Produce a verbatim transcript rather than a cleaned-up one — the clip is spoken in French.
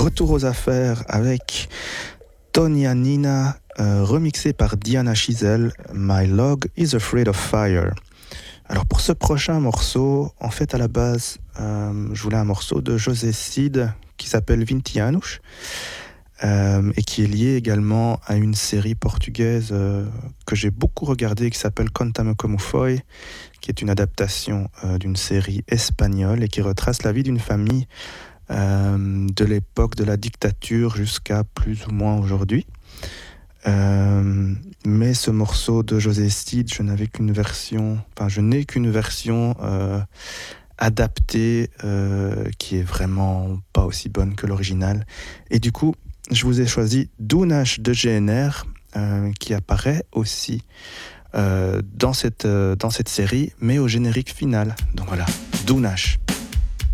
retour aux affaires avec Tonya Nina, euh, remixé par Diana Chisel, My Log is Afraid of Fire. Alors pour ce prochain morceau, en fait à la base, euh, je voulais un morceau de José Cid qui s'appelle vingt anos euh, et qui est lié également à une série portugaise euh, que j'ai beaucoup regardée qui s'appelle Conta-me Como Foi, qui est une adaptation euh, d'une série espagnole et qui retrace la vie d'une famille euh, de l'époque de la dictature jusqu'à plus ou moins aujourd'hui. Euh, mais ce morceau de José Cid, je n'avais qu'une version, enfin je n'ai qu'une version euh, adaptée euh, qui est vraiment pas aussi bonne que l'original. Et du coup, je vous ai choisi Dounash de G N R euh, qui apparaît aussi euh, dans cette euh, dans cette série, mais au générique final. Donc voilà, Dounash.